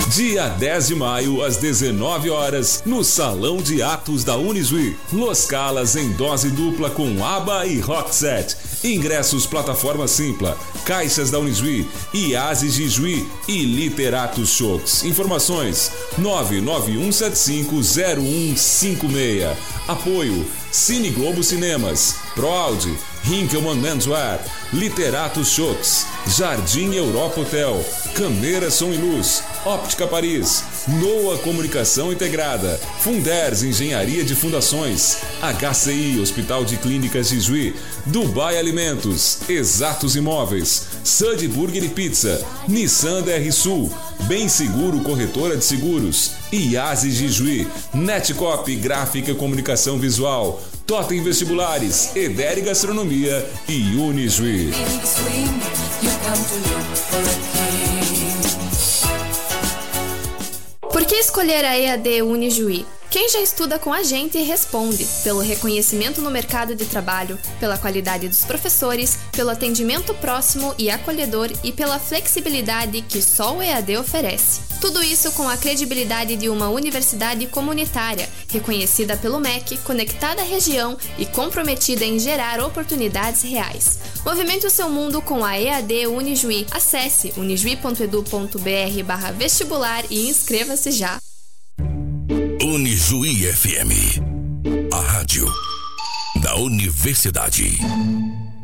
Dia 10 de maio, às 19 horas, no Salão de Atos da Unijuí. Los Calas em dose dupla com ABBA e Roxette. Ingressos plataforma Simpla, Caixas da Unijuí, IASES de Juí e Literatos Shows. Informações 991750156. Apoio Cine Globo Cinemas, Proaudi, Hinkelmann Menswear, Literatos Shows, Jardim Europa Hotel, Câmera Som e Luz, Óptica Paris, Noa Comunicação Integrada, Funders Engenharia de Fundações, HCI Hospital de Clínicas de Juí, Dubai Alimentos, Exatos Imóveis, Sud Burger e Pizza, Nissan DR Sul, Bem Seguro Corretora de Seguros, IASES de Juí, Netcop Gráfica e Comunicação Visual, Totem Vestibulares, Edere Gastronomia e Unijuí. Por que escolher a EAD Unijuí? Quem já estuda com a gente responde pelo reconhecimento no mercado de trabalho, pela qualidade dos professores, pelo atendimento próximo e acolhedor e pela flexibilidade que só o EAD oferece. Tudo isso com a credibilidade de uma universidade comunitária, reconhecida pelo MEC, conectada à região e comprometida em gerar oportunidades reais. Movimente o seu mundo com a EAD Unijuí. Acesse unijuí.edu.br/vestibular e inscreva-se já. Unijuí FM, a rádio da universidade.